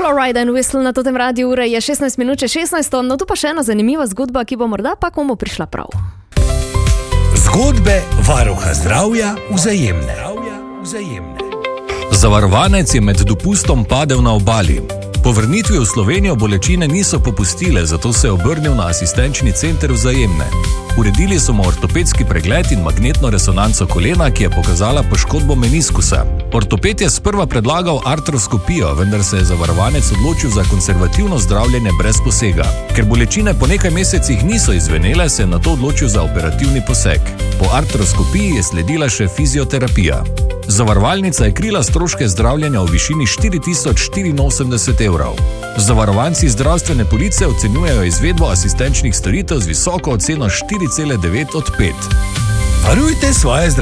Ride and Whistle na totem radiju, ura je 16:16, no tu pa še ena zanimiva zgodba, ki bo morda pa komu prišla prav. Zgodbe varuha zdravja Vzajemne. Zavarovanec je med dopustom padel na obali. Po vrnitvi v Slovenijo bolečine niso popustile, zato se je obrnil na asistenčni center Vzajemne. Uredili so mu ortopedski pregled in magnetno resonanco kolena, ki je pokazala poškodbo meniskusa. Ortoped je sprva predlagal artroskopijo, vendar se je zavarovanec odločil za konservativno zdravljenje brez posega. Ker bolečine po nekaj mesecih niso izvenele, se je nato odločil za operativni poseg. Po artroskopiji je sledila še fizioterapija. Zavarovalnica je krila stroške zdravljenja v višini 4084 evrov. Zavarovanci zdravstvene police ocenjujejo izvedbo asistenčnih storitev z visoko oceno 4,9 od 5. Varujte svoje zdravje.